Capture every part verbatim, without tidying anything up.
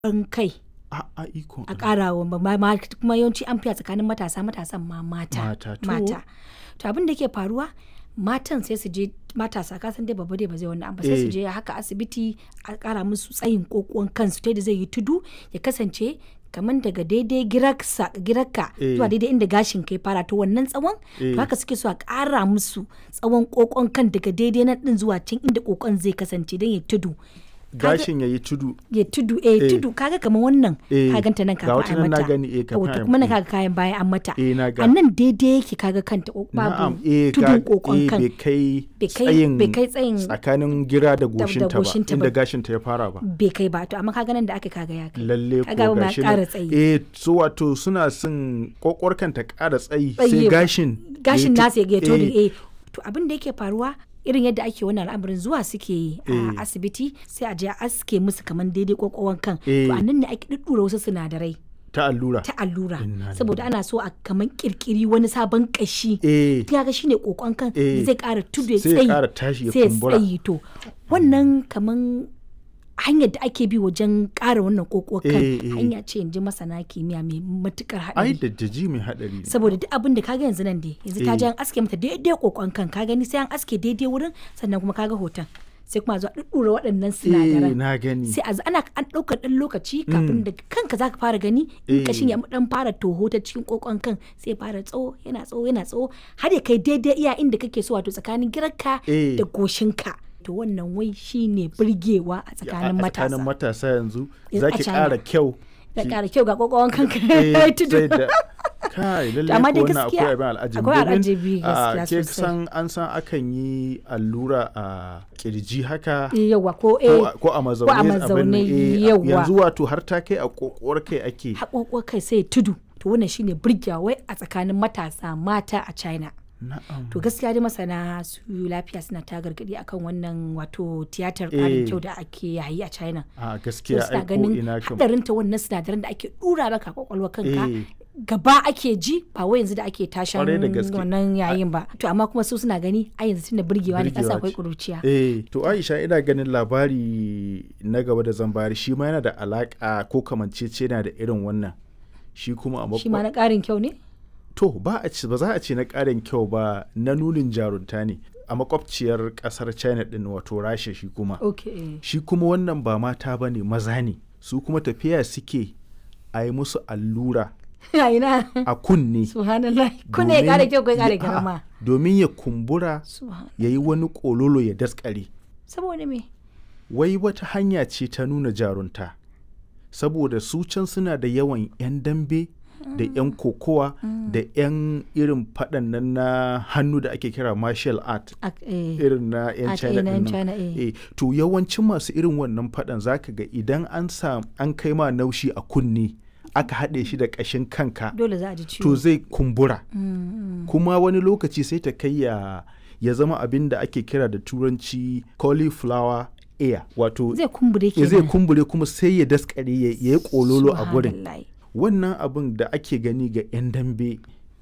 an kai a a iko a ƙara wa ma- ma- kuma yawanci an fiya tsakanin matasa matasan ma mata Mata, to. mata to abin da ke faruwa matan sai su je matasa ka san dai babba dai ba zai wannan ba sai su Eh. je haka asibiti a ƙara musu tsayin kokon kansu ta yadda zai yi tudu ya kasance kamar daga daidai giraksa girakka Eh. zuwa daidai inda gashin kai fara to wannan tsawon Eh. to haka suke so a ƙara musu tsawon kokon kan daga daidai nan din zuwa can inda kokon zai kasance don ya tudu gashin yayi tudu ya tudu eh, Eh. tudu kaga kamar wannan Eh, ka ganta nan ga kafin wata a nan na mata gani, eh, kafin Yawwa, to a- kuma na eh. kaga kayan bayan an mata Eh, na ga. a nan daidai yake kaga kanta ko na'am babu eh tudun ga kokon eh, kan bai kai bai kai- tsayin bai kai tsayin tsakanin gira da goshinta ba goshinta inda ba. gashinta ya fara ba bai kai ba to amma kaga nan da aka kaga ya kai lalle kaga ko ma gashi ƙara nan tsayi eh so wato suna son kokwarkan ta ƙara tsayi Tsayi sai ba. gashin gashin ya nasa ya tu- geto eh, eh to abin da yake faruwa irin yadda ake wannan al'amarin zuwa suke yi Eh. a asibiti sai a je a aske musu kamar daidai kokon kan Eh. to a nan ne ake duddura wasu sinadarai ta allura ta allura Inna saboda ana so a kaman kirkiri wani sabon kashi eh kaga shine kokon kan Eh. zai kara tudu ya sai ya tsayi ƙara tashi ya sai ya kumbura tsayi to wannan kaman hanyar da ake bi wajen ƙara wannan kokon kan Eh, eh. hanya ce inji masana kimiyya mai matukar ai haɗari da jaji mai hadari ne saboda duk abin da kaga yanzu nan dai yanzu ta Eh. je an aske mata daidai kokon kan ka gani sai an aske daidai wurin sannan kuma kaga hoton sai kuma a zo a ɗuɗɗura waɗannan eh sinadaran na gani sai a ana an ɗaukar ɗan lokaci kafin da kanka zaka fara gani in Eh. kashin ya dan fara toho ta cikin kokon kan sai ya fara tsawo yana tsawo yana tsawo har ya kai daidai iya inda kake so wato tsakanin girarka Eh. da goshinka to wannan wai shine burgewa a a tsakanin matasa tsakanin matasa yanzu Yanzu a zaki China. ƙara kyau da ki- ƙara kyau ga kokon kanka eh, tudu sai da kai lalle amma ko dai wannan gaskiya akwai abin al'ajabi akwai domin, al'ajabi ah, gaskiya ke sosai. san an san akan yi allura a kirji haka yawa ko ko eh a- ko a mazaune ko a abin nan, mazaune, eh, yawa. yanzu wato har ta kai a kokowar kai ake haƙoƙo kai sai tudu to wannan shine burgewa wai a tsakanin matasa mata a China na'am to gaskiya dai masana su lafiya suna ta gargadi akan wannan wato tiyatar Eh. ƙarin kyau da ake yayi a China a to gaskiya suna ai ko ganin ina kam hadarin ta wannan sinadaran da ake dura maka kwakwalwa kanka Eh. gaba ake ji ba wai yanzu da ake tashan Kwarai da gaske. wannan yayin ba to amma kuma su suna gani a yanzu tunda burgewa ne kasa Burgewa akwai ce. kuruciya eh to Aisha ina ganin labari na gaba da zan bayar shi ma yana da alaka ko kamancece yana da irin wannan shi kuma a shi ma makwa na ƙarin kyau ne to ba a ci ba za a ce na ƙarin kyau ba na nunin jarunta ne a makwabciyar ƙasar China din wato Rasha shi kuma okay shi kuma wannan ba mata ba ne maza ne su kuma tafiya suke a yi musu allura a ina a kunne subhanallah kunne ya domin ƙara kyau ko ya ƙara ya- girma a'a, domin ya kumbura subhan ya yi wani kololo ya daskare saboda me wai wata hanya ce ta nuna jarunta saboda su can suna da yawan 'yan dambe da 'yan kokowa da 'yan irin faɗan nan na hannu da ake kira martial art Ak- eh. irin na 'yan Art, China eh, na 'yan ɗin nan. China, eh. Eh, to yawancin masu irin wannan faɗan zaka ga idan an sa an kai ma naushi a kunne aka haɗe shi da ƙashin kanka dole za a ji ciwo to zai kumbura Mm, mm. kuma wani lokaci sai ta kai ya ya zama abin da ake kira da turanci cauliflower ear wato zai kumbure ya ke zai kumbure kuma sai ya daskare ya ya yi kololo a gurin Subhanallah. wannan abin da ake gani ga 'yan dambe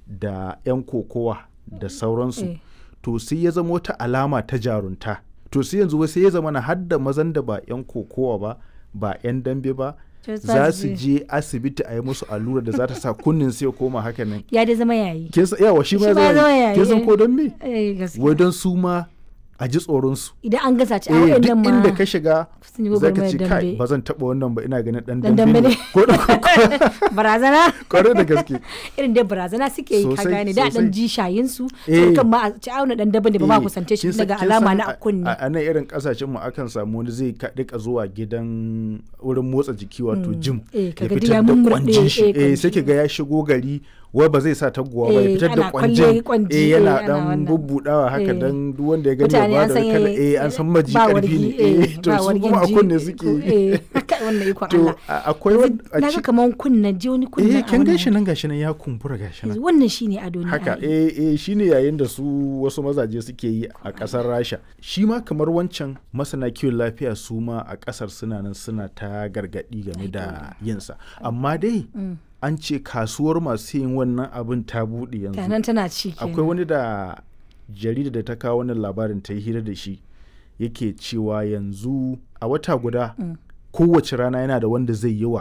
da 'yan kokowa da sauransu Eh. to sai ya zama wata alama ta jarunta to sai yanzu wai sai ya zama na hadda mazan da ba 'yan kokowa ba ba 'yan dambe ba To za za su su je asibiti a yi musu allura da za ta sa kunnin sai ya koma haka nan ya dai zama yayi kin san yawa shi ma Shi ma ya ya zama zama yayi, kin san eh. ko don me eh gaskiya wai don su ma a ji tsoron su idan an gasa ci a eh waɗannan duk ma inda ka shiga sun yi za ka gwagwarmayar ce kai dambe. ba zan taɓa wannan ba ina ganin ɗan Dan dambe dambe ne ne. ko da barazana kwarai da gaske irin dai barazana suke yi ka Sosai, gane da dan sosai. ji shayin su Eh. sai kan ma a ci auna dan daban da ba ma Eh, kusance shi kin san- daga kin alama san na a- kunne a a nan irin kasashen mu akan samu wani zai ka- rika zuwa gidan wurin motsa jiki wato gym Eh, kaga ya duk fitar ya da mummurɗe, kwanjin shi eh, eh kwanji. sai ki ga ya shigo gari wai ba zai sa taguwa ba ya Eh, fitar da ana kwalle kwanjin kwanji, eh eh, yana ana dan wannan. bubbudawa haka Eh. dan duk wanda ya gani ya mutane ba an da san kala eh, eh an san maji ba karfi wargi, ne eh, eh to ba su wargin kuma a ji, kunne eh, suke ko- eh kai wannan ikon to Allah a- akwai wani a na ga ci- kaman kunnan ji wani kunnan eh a kin wannan gashi nan gashi nan ya kumbura gashi nan hoton. wannan shine ado ne haka ai. eh eh shine yayin da su wasu mazaje suke yi a kasar Rasha shi ma kamar wancan masana kiwon lafiya su ma a kasar suna nan suna ta gargadi game da yinsa amma dai an ce kasuwar masu yin wannan abin ta buɗe yanzu tanan tana ci kenan. akwai wani da jarida da ta kawo wannan labarin ta yi hira da shi yake cewa yanzu a wata guda kowace rana yana da wanda zai yi wa